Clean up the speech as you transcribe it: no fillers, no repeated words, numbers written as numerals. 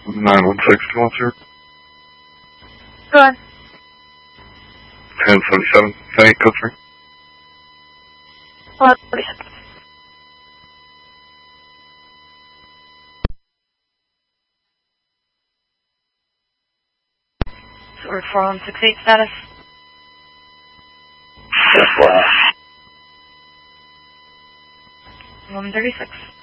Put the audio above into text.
916 officer. Go ahead. 1077. Can I get code 3? Hold on 30 seconds. Sword 4168 status. 1136.